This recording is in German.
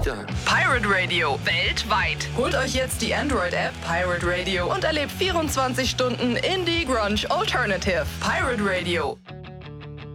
weiter. Pirate Radio, weltweit. Holt euch jetzt die Android-App Pirate Radio und erlebt 24 Stunden Indie Grunge Alternative. Pirate Radio.